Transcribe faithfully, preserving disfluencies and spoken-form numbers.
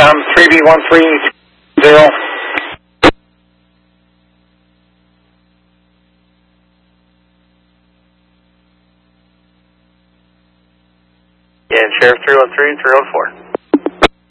TRANSCOM three B one three zero. Yeah, Sheriff three one three, three one four.